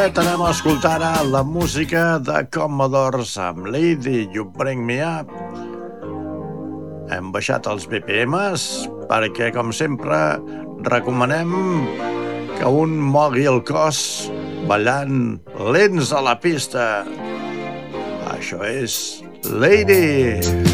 Anem a escoltar ara la música de Commodores amb Lady You Bring Me Up. Hem baixat els BPMs perquè, com sempre, recomanem que un mogui el cos ballant lents a la pista. Això és Lady.